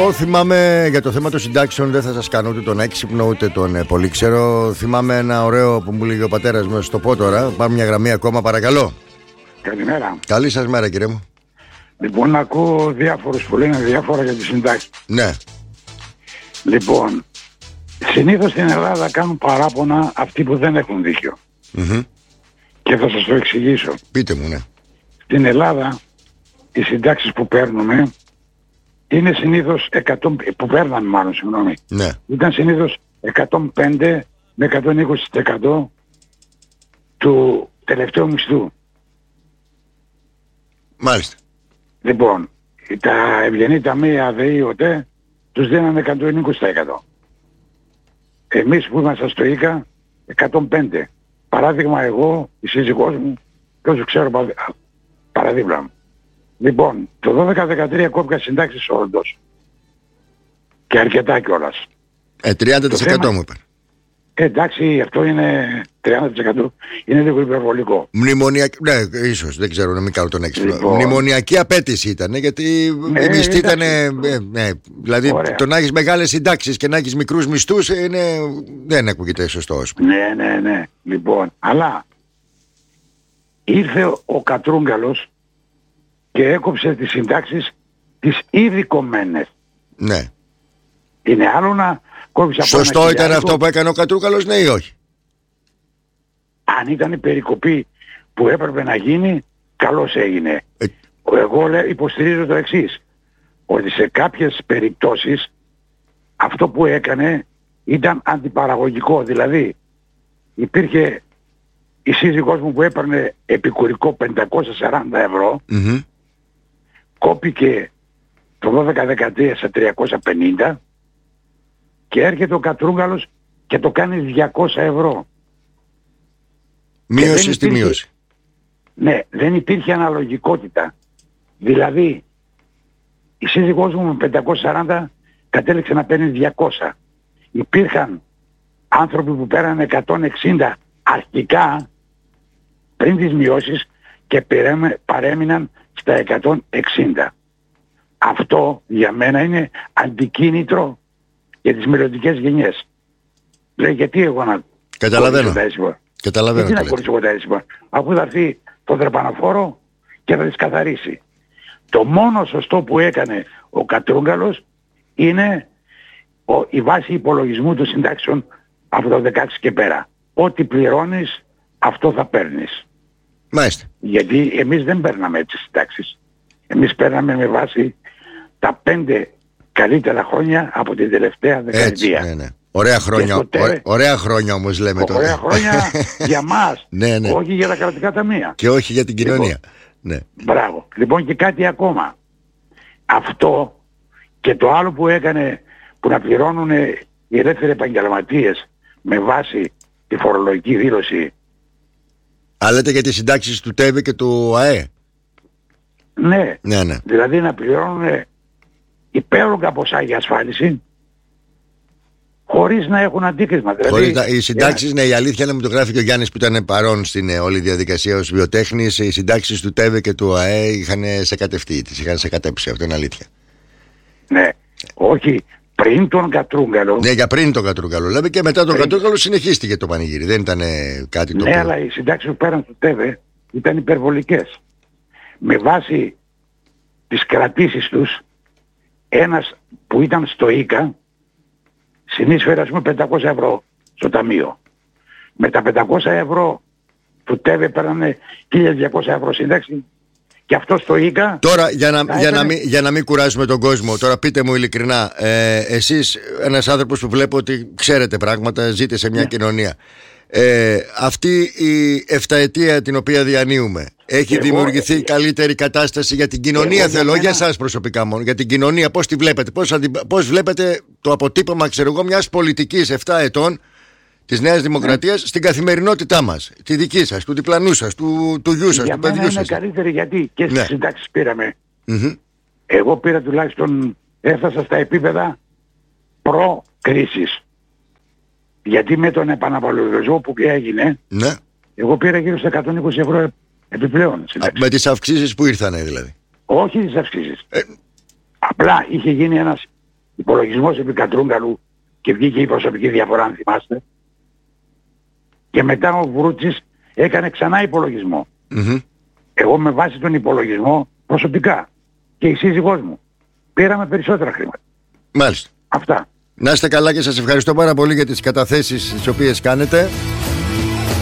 Εγώ θυμάμαι για το θέμα των συντάξεων, δεν θα σας κάνω ούτε τον έξυπνο ούτε τον πολύ ξέρω. Θυμάμαι ένα ωραίο που μου λέγει ο πατέρας μου, στο πω τώρα. Πάμε μια γραμμή ακόμα, παρακαλώ. Καλημέρα. Καλή σας μέρα, κύριε μου. Λοιπόν, ακούω διάφορους που λένε διάφορα για τη συντάξη. Ναι. Λοιπόν, συνήθως στην Ελλάδα κάνουν παράπονα αυτοί που δεν έχουν δίκιο. Και θα σας το εξηγήσω. Πείτε μου, ναι. Στην Ελλάδα, οι συντάξεις που παίρνουμε είναι συνήθως 100, που παίρναμε μάλλον, συγγνώμη. Ναι. Ήταν συνήθως 105 με 120% του τελευταίου μισθού. Μάλιστα. Λοιπόν, τα ευγενή ταμεία ΔΕΗ ΟΤΕ τους δίνανε 120%. Εμείς που είμαστε στο ΙΚΑ 105. Παράδειγμα εγώ, η σύζυγός μου και όσο ξέρω παραδίπλα μου. Λοιπόν, το 12-13 κόπηκα συντάξεις όντως. Και αρκετά κιόλας. 30% μου είπαν. Εντάξει, αυτό είναι 30%. Είναι λίγο υπερβολικό. Μνημονιακή, ναι, ίσως, δεν ξέρω, να μην κάνω τον έξυπνο. Λοιπόν, μνημονιακή απέτηση ήταν, γιατί οι μισθοί ήταν. Ναι, δηλαδή, ωραία. το να έχεις μεγάλες συντάξεις και να έχεις μικρούς μισθούς δεν ακούγεται σωστός. Ναι. Λοιπόν, αλλά ήρθε ο Κατρούγκαλος και έκοψε τις συντάξεις τις ήδη κομμένες. Ναι. Είναι άλλο να κόψει από Σωστό ένα ήταν χιλιάρικο. αυτό που έκανε ο Κατρούγκαλος, ναι ή όχι? Αν ήταν η περικοπή που έπρεπε να γίνει, καλώς έγινε. Εγώ υποστηρίζω το εξής, ότι σε κάποιες περιπτώσεις αυτό που έκανε ήταν αντιπαραγωγικό. Δηλαδή υπήρχε η σύζυγός μου που έπαιρνε επικουρικό 540 ευρώ, κόπηκε το 12-13 σε 350 και έρχεται ο Κατρούγκαλος και το κάνει 200 ευρώ. Μείωση στη μείωση. Ναι, δεν υπήρχε αναλογικότητα. Δηλαδή, η σύζυγός μου με 540 κατέληξε να παίρνει 200. Υπήρχαν άνθρωποι που πέρανε 160 αρχικά πριν τις μειώσεις και παρέμειναν στα 160. Αυτό για μένα είναι αντικίνητρο για τις μελλοντικές γενιές. Λέει, γιατί εγώ να Καταλαβαίνω. Γιατί να κολλήσω τα έσημα, αφού θα έρθει το δρεπαναφόρο και θα τις καθαρίσει. Το μόνο σωστό που έκανε ο Κατρούγκαλος είναι η βάση υπολογισμού των συντάξεων από το 16 και πέρα. Ό,τι πληρώνεις, αυτό θα παίρνεις. Μάλιστα. Γιατί εμείς δεν παίρναμε έτσι συντάξεις. Εμείς παίρναμε με βάση τα 5 καλύτερα χρόνια από την τελευταία δεκαετία. Ναι. Ωραία χρόνια, ωραία χρόνια όμως λέμε τώρα. Ωραία χρόνια για μας, ναι. όχι για τα κρατικά ταμεία. Και όχι για την κοινωνία. Λοιπόν, ναι. Μπράβο. Λοιπόν, και κάτι ακόμα. Αυτό και το άλλο που έκανε, που να πληρώνουν οι ελεύθεροι επαγγελματίες με βάση τη φορολογική δήλωση. Α, λέτε για τις συντάξεις του ΤΕΒΕ και του ΑΕ. Ναι. Ναι. Δηλαδή να πληρώνουν υπέρογκα ποσά για ασφάλιση χωρίς να έχουν αντίκρισμα. Δηλαδή, οι συντάξεις, ναι, η αλήθεια είναι, μου το γράφει και ο Γιάννης που ήταν παρόν στην όλη διαδικασία ως βιοτέχνης. Οι συντάξεις του ΤΕΒΕ και του ΑΕ είχαν σεκατευτεί, τις είχαν σεκατέψει. Αυτό είναι αλήθεια. Ναι, όχι πριν τον Κατρούγκαλο. Ναι, για πριν τον Κατρούγκαλο. Λέμε και μετά τον Κατρούγκαλο συνεχίστηκε το πανηγύρι. Δεν ήταν κάτι το. Ναι, αλλά οι συντάξεις που πέραν του ΤΕΒΕ ήταν υπερβολικές. Με βάση τις κρατήσεις τους, ένας που ήταν στο ΙΚΑ συνείσφερε, ας πούμε, 500 ευρώ στο ταμείο. Με τα 500 ευρώ του ΤΕΒΕ πέρανε 1.200 ευρώ σύνταξη και αυτό στο ΙΚΑ. Τώρα για να μην κουράσουμε τον κόσμο, τώρα πείτε μου ειλικρινά, εσείς ένας άνθρωπος που βλέπω ότι ξέρετε πράγματα, ζείτε σε μια κοινωνία, αυτή η 7ετία την οποία διανύουμε έχει δημιουργηθεί καλύτερη κατάσταση για την κοινωνία? Θέλω, για εσάς προσωπικά μόνο, για την κοινωνία, πώς τη βλέπετε, πώς βλέπετε το αποτύπωμα, ξέρω εγώ, μιας πολιτικής 7 ετών της Νέας Δημοκρατίας στην καθημερινότητά μας, τη δική σας, του διπλανού σας, του γιού σας, του παιδιού σας? Είναι καλύτερη, γιατί και στις συντάξεις πήραμε. Εγώ πήρα τουλάχιστον, έφτασα στα επίπεδα προ-κρίσης. Γιατί με τον επαναπαλωτισμό που έγινε, εγώ πήρα γύρω στα 120 ευρώ επιπλέον. Με τις αυξήσεις που ήρθανε δηλαδή? Όχι τις αυξήσεις. Απλά είχε γίνει ένας υπολογισμός επί Κατρούγκαλου και βγήκε η προσωπική διαφορά, αν θυμάστε. Και μετά ο Βρούτσης έκανε ξανά υπολογισμό. Εγώ με βάση τον υπολογισμό προσωπικά και η σύζυγός μου πήραμε περισσότερα χρήματα. Μάλιστα. Αυτά. Να είστε καλά και σας ευχαριστώ πάρα πολύ για τις καταθέσεις τις οποίες κάνετε.